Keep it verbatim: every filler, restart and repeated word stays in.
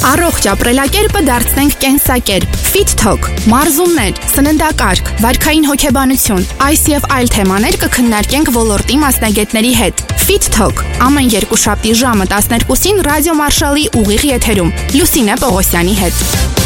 Առողջ ապրելակերպը դարձնենք կենսակերպ։ Fit Talk, մարզումներ, սննդակարգ, վարքային հոգեբանություն, այս եւ այլ թեմաներ կքննարկենք ոլորտի մասնագետների հետ։ Fit Talk ամեն երկուշաբթի ժամը տասներկուսին ռադիո Մարշալի ուղիղ եթերում Լուսինե Պողոսյանի հետ։